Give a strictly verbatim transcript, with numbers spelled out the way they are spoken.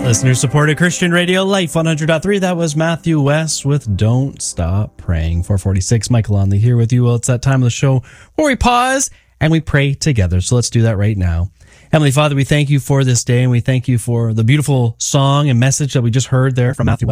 Listener-supported Christian Radio, Life one hundred point three. That was Matthew West with Don't Stop Praying. four forty-six, Michael Onley here with you. Well, it's that time of the show where we pause and we pray together. So let's do that right now. Heavenly Father, we thank you for this day, and we thank you for the beautiful song and message that we just heard there from Matthew West.